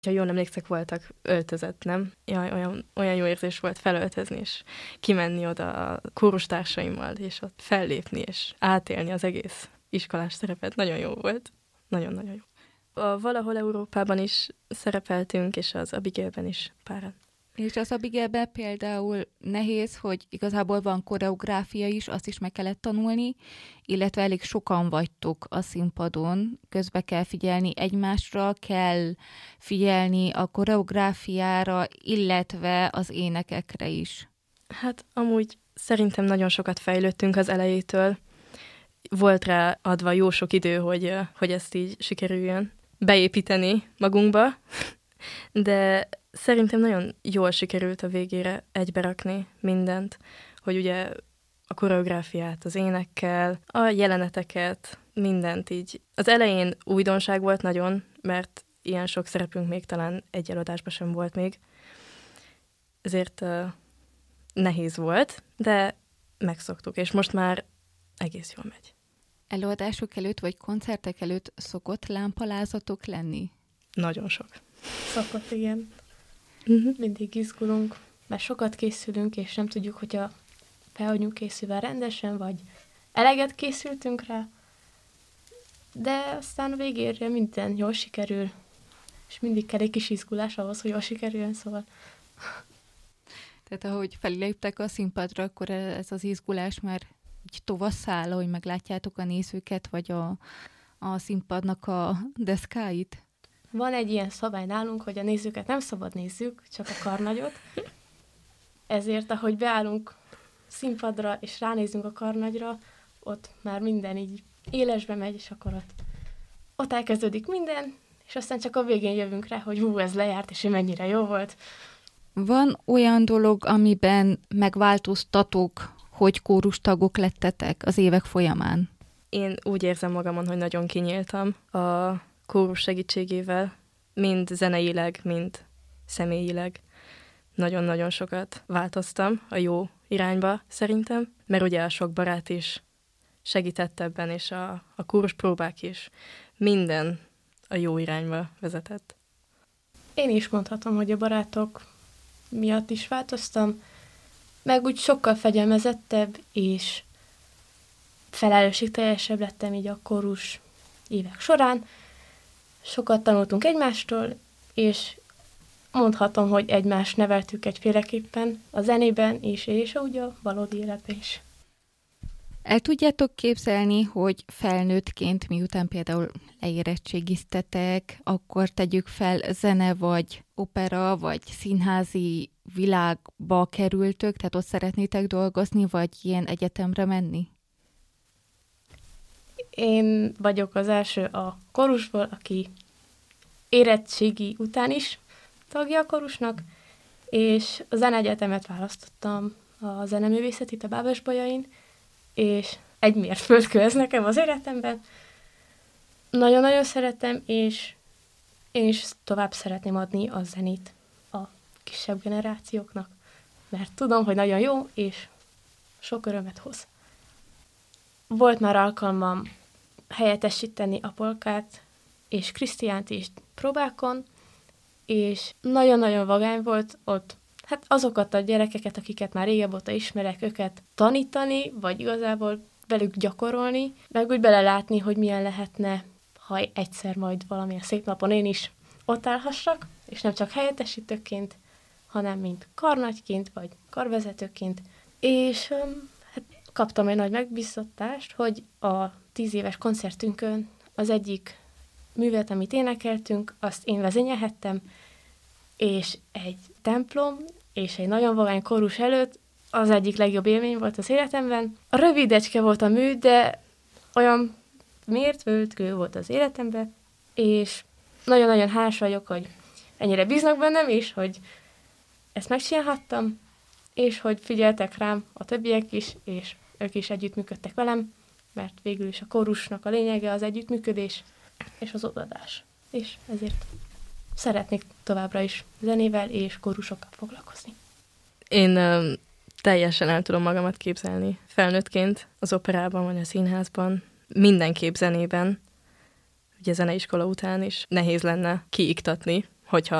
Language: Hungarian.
Ha jól emlékszek, voltak öltözet, nem? Jaj, olyan jó érzés volt felöltözni, és kimenni oda a kórustársaimmal, és ott fellépni, és átélni az egész iskolás szerepet. Nagyon jó volt. Nagyon-nagyon jó. Valahol Európában is szerepeltünk, és az Abigailben is páran. És az Abigailben például nehéz, hogy igazából van koreográfia is, azt is meg kellett tanulni, illetve elég sokan vagytok a színpadon, közbe kell figyelni egymásra, kell figyelni a koreográfiára, illetve az énekekre is. Hát amúgy szerintem nagyon sokat fejlődtünk az elejétől. Volt rá adva jó sok idő, hogy ezt így sikerüljön beépíteni magunkba, de szerintem nagyon jól sikerült a végére egyberakni mindent, hogy ugye a koreográfiát, az énekkel, a jeleneteket, mindent így. Az elején újdonság volt nagyon, mert ilyen sok szerepünk még talán egy előadásban sem volt még. Ezért nehéz volt, de megszoktuk, és most már egész jól megy. Előadások előtt vagy koncertek előtt szokott lámpalázatok lenni? Nagyon sok. Szokott, igen. Mindig izgulunk, mert sokat készülünk, és nem tudjuk, hogyha fel vagyunk készülve rendesen, vagy eleget készültünk rá, de aztán a végére minden jól sikerül, és mindig kell egy kis izgulás ahhoz, hogy jól sikerüljön, szóval. Tehát ahogy feléptek a színpadra, akkor ez az izgulás már így tovasszál, hogy meglátjátok a nézőket, vagy a színpadnak a deszkáit? Van egy ilyen szabály nálunk, hogy a nézőket nem szabad nézzük, csak a karnagyot. Ezért, ahogy beállunk színpadra, és ránézünk a karnagyra, ott már minden így élesbe megy, és akkor ott elkezdődik minden, és aztán csak a végén jövünk rá, hogy ez lejárt, és hogy mennyire jó volt. Van olyan dolog, amiben megváltoztatok, hogy kórustagok lettetek az évek folyamán? Én úgy érzem magamon, hogy nagyon kinyíltam a kórus segítségével, mind zeneileg, mind személyileg. Nagyon-nagyon sokat változtam a jó irányba szerintem, mert ugye a sok barát is segített ebben, és a kórus próbák is. Minden a jó irányba vezetett. Én is mondhatom, hogy a barátok miatt is változtam, meg úgy sokkal fegyelmezettebb, és felelősségteljesebb lettem így a kórus évek során. Sokat tanultunk egymástól, és mondhatom, hogy egymást neveltük egyféleképpen a zenében is, és úgy a valódi életben is. El tudjátok képzelni, hogy felnőttként, miután például leérettségiztetek, akkor tegyük fel zene, vagy opera, vagy színházi világba kerültök, tehát ott szeretnétek dolgozni, vagy ilyen egyetemre menni? Én vagyok az első a kórusból, aki érettségi után is tagja a kórusnak, és a zeneegyetemet választottam, a zeneművészetit a Bábesbolyain, és egy mérföldkő ez nekem az életemben. Nagyon-nagyon szeretem, és én is tovább szeretném adni a zenét a kisebb generációknak, mert tudom, hogy nagyon jó, és sok örömet hoz. Volt már alkalmam helyettesíteni Apolkát és Krisztiánt is próbákon, és nagyon-nagyon vagány volt ott, hát azokat a gyerekeket, akiket már régebb óta ismerek, őket tanítani, vagy igazából velük gyakorolni, meg úgy belelátni, hogy milyen lehetne, ha egyszer majd valamilyen szép napon én is ott állhassak, és nem csak helyettesítőként, hanem mint karnagyként, vagy karvezetőként. És hát kaptam egy nagy megbízatást, hogy a 10 éves koncertünkön az egyik művet, amit énekeltünk, azt én vezényelhettem, és egy templom, és egy nagyon vagány kórus előtt az egyik legjobb élmény volt az életemben. A rövidecske volt a mű, de olyan mérföldkő volt az életemben, és nagyon-nagyon hálás vagyok, hogy ennyire bíznak bennem, és hogy ezt megcsinálhattam, és hogy figyeltek rám a többiek is, és ők is együttműködtek velem, mert végül is a kórusnak a lényege az együttműködés és az odaadás. És ezért szeretnék továbbra is zenével és kórusokkal foglalkozni. Én teljesen el tudom magamat képzelni felnőttként az operában vagy a színházban, mindenképp zenében, ugye zeneiskola után is nehéz lenne kiiktatni, hogyha